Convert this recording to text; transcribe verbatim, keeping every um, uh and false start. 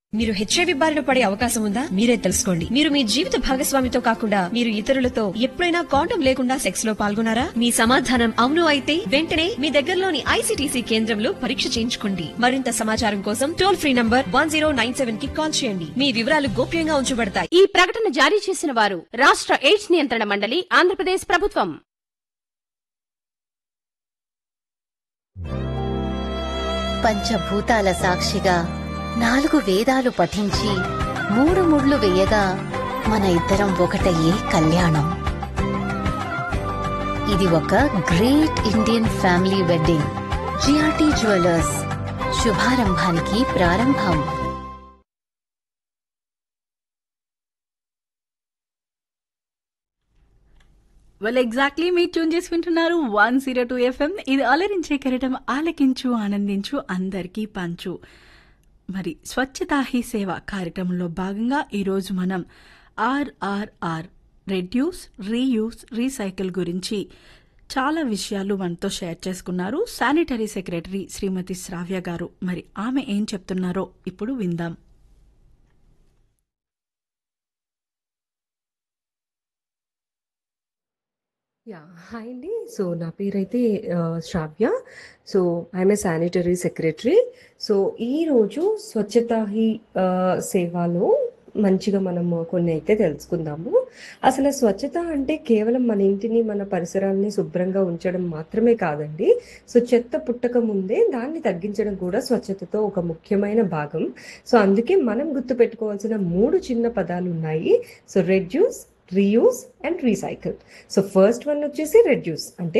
మీరు హెచ్ఐవి బారిన పడే అవకాశం ఉందా? మీరే తెలుసుకోండి. మీరు మీ జీవిత భాగస్వామితో కాకుండా మీరు ఇతరులతో ఎప్పుడైనా కాండం లేకుండా సెక్స్ లో పాల్గొన్నారా? మీ సమాధానం అవును అయితే వెంటనే మీ దగ్గరలోని ఐసీటీసీ కేంద్రంలో పరీక్ష చేయించుకోండి. మరింత సమాచారం కోసం toll free number one zero nine seven కి కాల్ చేయండి. మీ వివరాలు గోప్యంగా ఉంచబడతాయి. ఈ ప్రకటన జారీ చేసిన వారు రాష్ట్ర ఎయిడ్స్ నియంత్రణ మండలి, ఆంధ్రప్రదేశ్ ప్రభుత్వం. పంచభూతాల సాక్షిగా నాలుగు వేదాలు పఠించి మూడు ముళ్ళు వేయగా మన ఇద్దరం ఒకటయ్యే కళ్యాణం. ఇది ఒక great Indian family wedding. GRT jewellers, శుభారంభానికి ప్రారంభం. వెల్ ఎగ్జాక్ట్లీ మీరు ట్యూన్ చేసి వింటున్నారు వన్ జీరో టూ ఎఫ్ఎం. ఇది అలరించే కెరటం, ఆలకించు ఆనందించు అందరికీ పంచు. మరి స్వచ్ఛతా హీ సేవ కార్యక్రమంలో భాగంగా ఈరోజు మనం ఆర్ఆర్ఆర్ రెడ్యూస్, రీయూస్, రీసైకిల్ గురించి చాలా విషయాలు మనతో షేర్ చేసుకున్నారు శానిటరీ సెక్రటరీ శ్రీమతి శ్రావ్య గారు. మరి ఆమె ఏం చెప్తున్నారో ఇప్పుడు విందాం. యా హాయ్ అండి. సో నా పేరైతే ఆ, శ్రావ్య. So I'm a sanitary secretary. So ఈరోజు స్వచ్ఛతా హీ ఆ, సేవలో మంచిగా మనము కొన్ని అయితే తెలుసుకుందాము. అసలు స్వచ్ఛత అంటే కేవలం మన ఇంటిని, మన పరిసరాలని శుభ్రంగా ఉంచడం మాత్రమే కాదండి. సో చెత్త పుట్టక ముందే దాన్ని తగ్గించడం కూడా స్వచ్ఛతతో ఒక ముఖ్యమైన భాగం. సో అందుకే మనం గుర్తుపెట్టుకోవాల్సిన మూడు చిన్న పదాలు ఉన్నాయి. So reduce, reuse and recycle. So first one వచ్చేసి రెడ్యూస్, అంటే